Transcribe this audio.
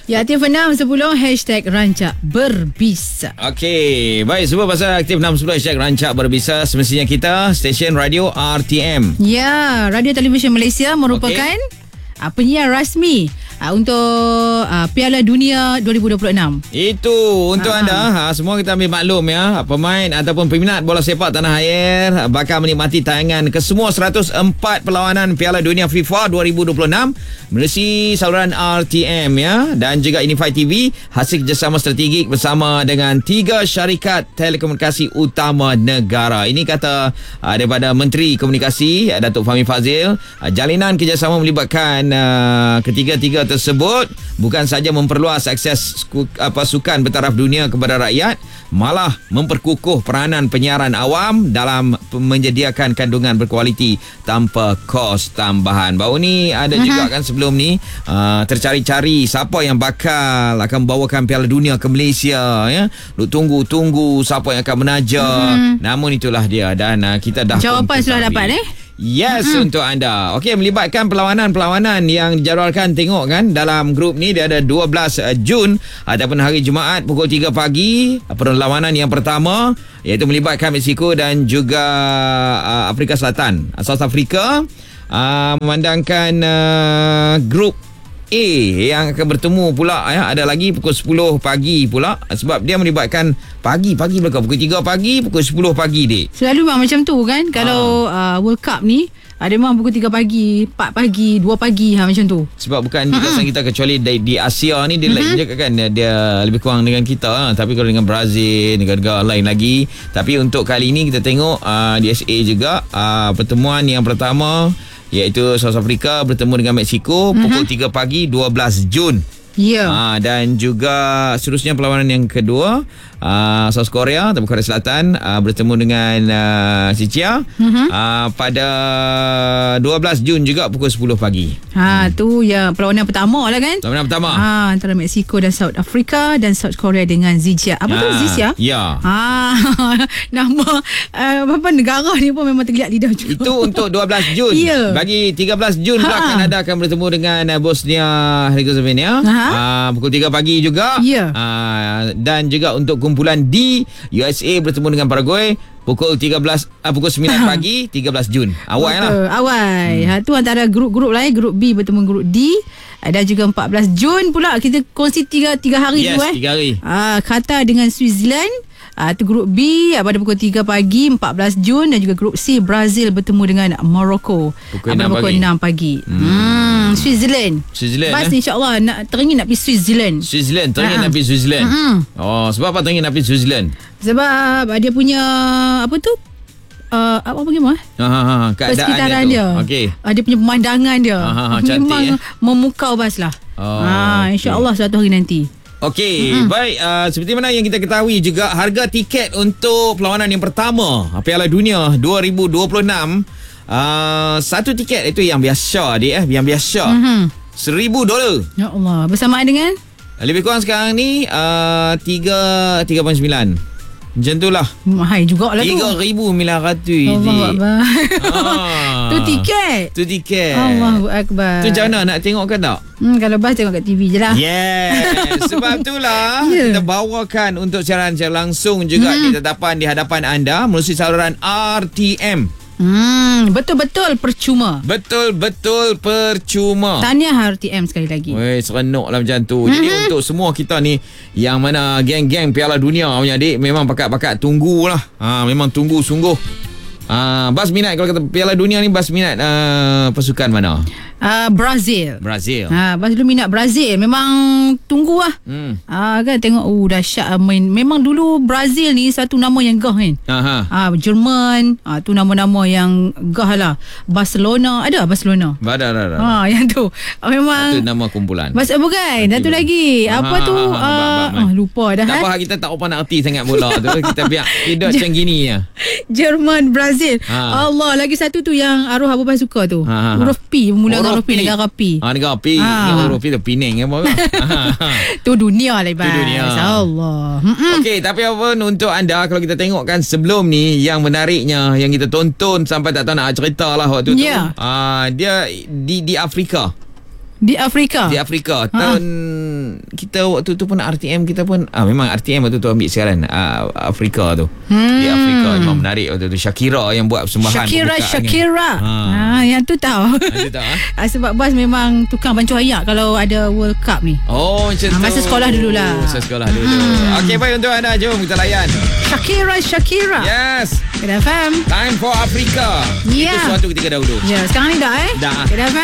Ya, aktif 610 #Rancak Berbisa. Okey, baik, semua pasal aktif 610 #Rancak Berbisa. Semestinya kita stesen radio RTM. Ya, Radio Televisyen Malaysia merupakan penyiar rasmi untuk Piala Dunia 2026. Itu untuk anda. Semua kita ambil maklum ya. Pemain ataupun peminat bola sepak tanah air bakal menikmati tayangan kesemua 104 perlawanan Piala Dunia FIFA 2026 melalui saluran RTM ya. Dan juga Inify TV hasil kerjasama strategik bersama dengan 3 syarikat telekomunikasi utama negara. Ini kata daripada Menteri Komunikasi Datuk Fahmi Fadzil. Jalinan kerjasama melibatkan ketiga-tiga tersebut bukan saja memperluas akses sukan bertaraf dunia kepada rakyat, malah memperkukuh peranan penyiaran awam dalam menyediakan kandungan berkualiti tanpa kos tambahan. Baru ni ada juga kan sebelum ni tercari-cari siapa yang bakal akan membawakan Piala Dunia ke Malaysia ya. Tunggu siapa yang akan menaja. Namun itulah dia dan kita dah jawapan sudah dapat Yes, untuk anda. Okey, melibatkan perlawanan-perlawanan yang dijadualkan tengok kan dalam grup ni. Dia ada 12 Jun ataupun hari Jumaat pukul 3 pagi. Perlawanan yang pertama iaitu melibatkan Mexico dan juga Afrika Selatan. South Africa memandangkan grup A yang akan bertemu pula ya. Ada lagi pukul 10 pagi pula sebab dia melibatkan pagi belakang pukul 3 pagi pukul 10 pagi dek. Selalu memang macam tu kan. Kalau World Cup ni ada memang pukul 3 pagi 4 pagi 2 pagi macam tu. Sebab bukan di kawasan kita kecuali di Asia ni dia lain je kan. Dia lebih kurang dengan kita tapi kalau dengan Brazil negara-negara lain lagi. Tapi untuk kali ini kita tengok di SA juga pertemuan yang pertama iaitu South Africa bertemu dengan Mexico pukul 3 pagi 12 Jun. Ya. Dan juga seterusnya perlawanan yang kedua South Korea atau Korea Selatan bertemu dengan Czechia pada 12 Jun juga pukul 10 pagi. Tu yang perlawanan pertama lah kan. Perlawanan pertama antara Mexico dan South Africa dan South Korea dengan Czechia. Apa tu Czechia? Ya. Nama negara ni pun memang terlihat lidah juga. Itu untuk 12 Jun. Bagi 13 Jun pula Kanada akan bertemu dengan Bosnia Herzegovina pukul 3 pagi juga. Dan juga untuk kumpulan D, USA bertemu dengan Paraguay pukul 9 pagi 13 Jun. Awal lah. Awal. Tu antara grup-grup lain. Grup B bertemu grup D. Dan juga 14 Jun pula kita kongsi 3 hari tu 3 hari. Qatar dengan Switzerland. Itu grup B pada pukul 3 pagi 14 Jun. Dan juga grup C Brazil bertemu dengan Morocco pukul 6 pagi. Switzerland Bas insyaAllah teringin nak pergi Switzerland. Teringin nak pergi Switzerland. Sebab apa teringin nak pergi Switzerland? Sebab dia punya apa tu bagaimana persekitaran dia. Dia punya pemandangan dia memang memukau Bas lah. InsyaAllah suatu hari nanti. Okey, baik. Seperti mana yang kita ketahui juga, harga tiket untuk perlawanan yang pertama Piala Dunia 2026, satu tiket itu yang biasa yang biasa $1,000. Ya Allah, bersamaan dengan lebih kurang sekarang ni 3.9 macam tu lah. Mahal jugalah tu. 3,900. Allah Akbar. Tu tiket. Allahu Akbar. Tu macam mana nak tengok ke tak? Kalau Bas tengok kat TV je lah. Yes. Sebab itulah kita bawakan untuk siaran secara langsung juga di hadapan anda melalui saluran RTM. Betul-betul percuma. Betul-betul percuma. Tahniah RTM sekali lagi. Serenok lah macam tu. Jadi untuk semua kita ni yang mana geng-geng Piala Dunia punya adik, memang pakat-pakat tunggulah. Memang tunggu sungguh. Bas minat kalau kata Piala Dunia ni, Bas minat pasukan mana? Brazil. Bas dulu minat Brazil. Memang tunggu lah. Kan tengok dahsyat main. Memang dulu Brazil ni satu nama yang gah kan. Jerman tu nama-nama yang gah lah. Barcelona. Ada Barcelona? Ada. Yang tu memang itu nama kumpulan. Bukan. Satu lagi. Apa tu? Lupa dah. Tak apa, kita tak apa nak erti sangat bola tu. Kita biar tidak macam gini ya. Jerman, Brazil. Allah, lagi satu tu yang arwah Abu Bakar suka tu. Huruf P, memulakan huruf P, negara P. Negara P. Huruf P tu Penang apa. Tu dunia lah Ibas. Allah. Okey, tapi apa untuk anda kalau kita tengok kan sebelum ni yang menariknya yang kita tonton sampai tak tahu nak cerita lah waktu tu. Dia di Afrika. Di Afrika. Tahun kita waktu tu pun RTM kita pun memang RTM waktu tu ambil siaran Afrika tu. Di Afrika memang menarik waktu tu. Shakira yang buat persembahan. Shakira. Yang tu tahu. Sebab bos memang tukang bancuh ayak kalau ada World Cup ni. Oh, macam tu. Masa sekolah dululah. Okey, baik untuk anda. Jom kita layan. Shakira. Yes. Kedah FM. Time for Africa. Itu suatu ketika dahulu. Ya, sekarang ni dah. Dah. Kedah FM.